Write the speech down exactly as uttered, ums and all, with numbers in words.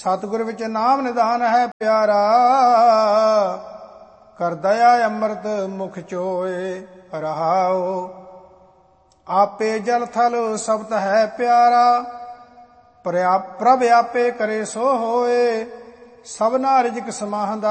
ਸਤਿਗੁਰ ਵਿੱਚ ਨਾਮ ਨਿਧਾਨ ਹੈ ਪਿਆਰਾ। ਕਰ ਦਇਆ ਅੰਮ੍ਰਿਤ ਮੁਖ ਚੋਏ ਰਹਾਓ। ਆਪੇ ਜਲ ਥਲ ਸਬਦ ਹੈ ਪਿਆਰਾ। ਪ੍ਰਭ ਆਪੇ ਕਰੇ ਸੋ ਹੋਏ। ਸਭਨਾ ਰਿਜਕ ਸਮਾਹੰਦਾ